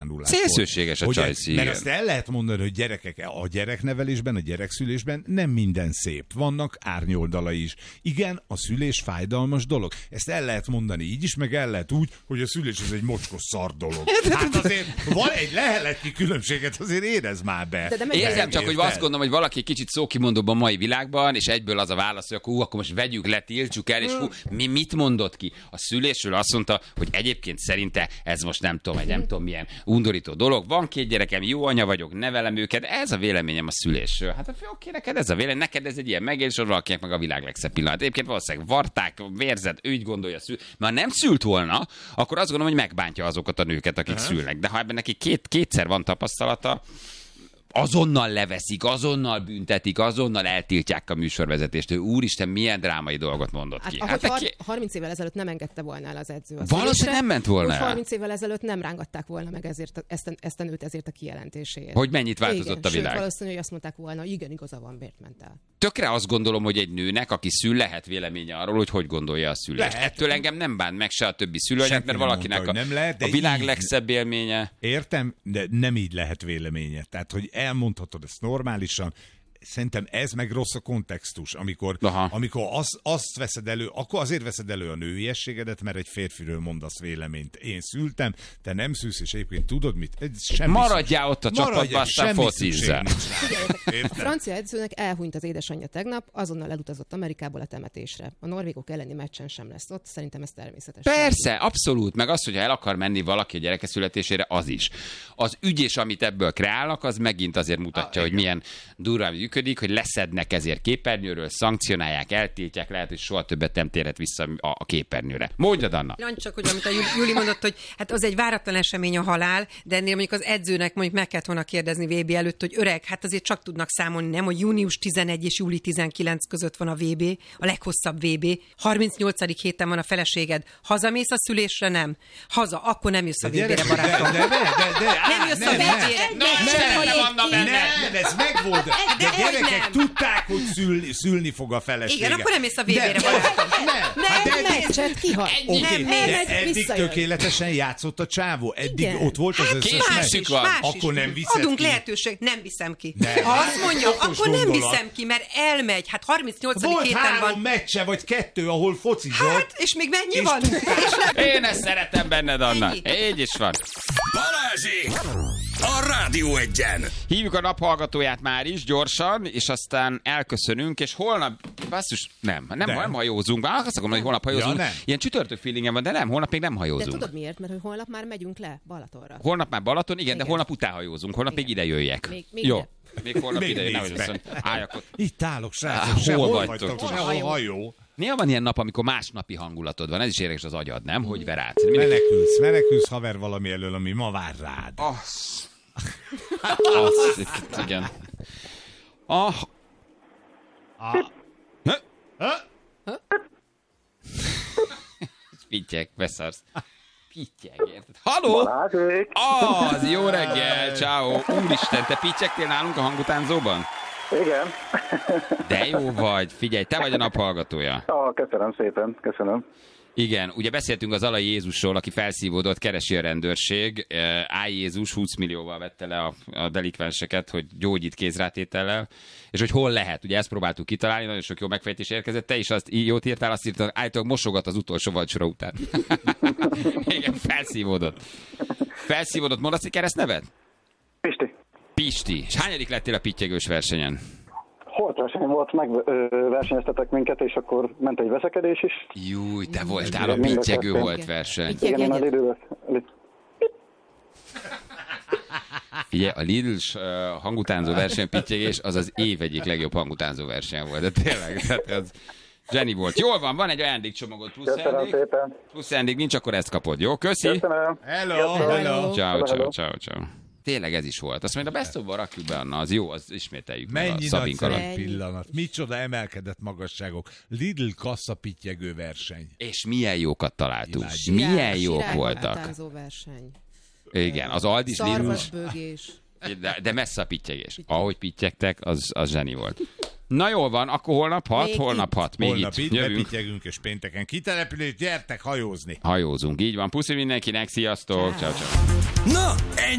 kinyilvánulás. Szélsőséges a csajszí. Mert azt el lehet mondani, hogy gyerekek, a gyereknevelésben, a gyerekszülésben nem minden szép. Vannak árnyoldalai is. Igen, a szülés fájdalmas dolog. Ezt el lehet mondani így is, meg el lehet úgy, hogy a szülés ez egy mocskos szar dolog. Hát azért van egy leheletnyi különbséget, azért érez már be. Érzem csak, hogy azt gondolom, hogy valaki kicsit szókimondóbb a mai világban, és egyből az a válasz, hogy akkor most vegyük le, tiltsuk el, és mi mit mondott ki? A szülésről azt mondta, hogy egyébként szerinte ez most nem tudom milyen undorító dolog. Van 2 gyerekem, jó anya vagyok, nevelem őket, ez a véleményem a szülésről. Hát oké, neked ez a vélemény, neked ez egy ilyen megélés, valakinek meg a világ legszebb pillanat. Egyébként valószínűleg varták, vérzett, ő így gondolja a mert nem szült volna, akkor azt gondolom, hogy megbántja azokat a nőket, akik szülnek. De ha ebben neki kétszer van tapasztalata, azonnal leveszik, azonnal büntetik, azonnal eltiltják a műsorvezetést. Úristen, milyen drámai dolgot mondott ki. Hát 30 évvel ezelőtt nem engedte volna el az edző. Valószínűleg nem ment volna el. 30 évvel ezelőtt nem rángatták volna meg ezt a nőt ezért a kijelentéséért. Hogy mennyit változott igen, a világ. Sőt, valószínű, hogy azt mondták volna, igen, igaza van, miért ment el. Tökre azt gondolom, hogy egy nőnek, aki szül, lehet véleménye arról, hogy gondolja a szülést. Ettől engem nem bánt meg se a többi szülőnek, mert valakinek mondta, nem lehet, a világ legszebb élménye. Értem, de nem így lehet véleménye. Tehát, hogy elmondhatod ezt normálisan, szerintem ez meg rossz a kontextus, amikor azt veszed elő, akkor azért veszed elő a nőiességedet, mert egy férfiről mondasz véleményt. Én szültem, te nem szülsz, és egyébként tudod mit? Maradjál ott a csapatban, aztán focizzál. A francia edzőnek elhunyt az édesanyja tegnap, azonnal elutazott Amerikából a temetésre. A norvégok elleni meccsen sem lesz ott, szerintem ez természetes. Persze, abszolút, meg az, hogyha el akar menni valaki a gyereke születésére, az is. Az ügy és amit ebből kreálnak, az megint azért mutatja, hogy milyen durván működik, hogy leszednek ezért képernyőről, szankcionálják, eltiltják, lehet, hogy soha többet nem térhet vissza a képernyőre. Mondjad, Anna! Csak, hogy amit a Júli mondott, hogy hát az egy váratlan esemény a halál, de ennél mondjuk az edzőnek mondjuk meg kellett volna kérdezni VB előtt, hogy öreg, hát azért csak tudnak számolni, nem, hogy június 11 és júli 19 között van a VB, a leghosszabb VB, 38. héten van a feleséged. Hazamész a szülésre? Nem. Haza, akkor nem jössz a VB-re, barátom. Nem jössz a VB-re. Nem, ez megvolt. De gyerekek tudták, hogy szülni fog a felesége. Igen, akkor nem mész a VB-re, barátom. Nem, meccset kihagy. De eddig tökéletesen játszott a csávó. Eddig ott volt az összes meccs. Akkor nem viszed adunk ki. lehetőség, nem viszem ki. Ha azt mondja, akkor nem viszem ki, mert elmegy. Hát 38. Volt héten 3 meccse, vagy 2, ahol focizott. Hát, és még mennyi van? Én ezt szeretem benned, Anna. Így is van. Balázsék! A Rádió Egyen! Hívjuk a naphallgatóját már is, gyorsan, és aztán elköszönünk, és holnap, basszus, nem hajózunk. Azt akarom, hogy holnap hajózunk. Ja, ilyen csütörtök feelingem van, de nem, holnap még nem hajózunk. De tudod miért? Mert hogy holnap már megyünk le Balatonra. Holnap már Balaton, igen. De holnap után hajózunk. Holnap még ide jöjjek. Jó. Még holnap ide jöjjek. Nehogy azt mondja, álljak ott. Itt állok, srácok. Hol vagytok? Sehol hajó. Néha van ilyen nap, amikor másnapi hangulatod van. Ez is érdekes az agyad, nem? Hogy ver át. Menekülsz haver valami elől, ami ma vár rád. Igen. Pittyeg, beszarsz. Pittyeg, érted? Halló! Az, jó reggel, ciao. Úristen, te pittyegtél nálunk a hangutánzóban? Igen. De jó vagy. Figyelj, te vagy a naphallgatója. Köszönöm szépen, köszönöm. Igen, ugye beszéltünk az Alai Jézusról, aki felszívódott, keresi a rendőrség. Áj Jézus 20 millióval vette le a delikvenseket, hogy gyógyít kézrátétellel, és hogy hol lehet. Ugye ezt próbáltuk kitalálni, nagyon sok jó megfejtés érkezett. Te is azt jót írtál, azt írtad, állítólag mosogat az utolsó vacsora után. Igen, felszívódott. Felszívódott, mondasz egy keresztnevet? Pisti. Pisti. És hányadik lettél a pittyegős versenyen? Holtverseny volt, megversenyeztetek minket, és akkor ment egy veszekedés is. Júj, te voltál a pittyegő holtverseny. Igen, én a Lidl. Ugye, a Lidl-s hangutánzó verseny pittyegés, az az év egyik legjobb hangutánzó verseny volt. De tényleg, tehát az zseni volt. Jól van egy ajándékcsomagot, plusz ajándék nincs, akkor ezt kapod, jó? Köszi! Köszönöm! Hello! Ciao. Tényleg ez is volt. Azt mondja, a Best of-ba rakjuk be, Anna, az jó, az ismételjük meg a Mennyi Szabink alatt. nagyszerű pillanat. Micsoda emelkedett magasságok. Lidl kassa pittyegő verseny. És milyen jókat találtunk. Milyen jók voltak. Verseny. Igen, az Aldis Lidl. Szarvasbőgés. De messze a pittyegés. Ahogy pittyegtek, az zseni volt. Na jól van, akkor holnap 6. Még holnap itt. Bepittyegünk, és pénteken kitelepülés, gyertek hajózni. Hajózunk, így van. Puszi mindenkinek, sziasztok. Ciao. Na, ennyi.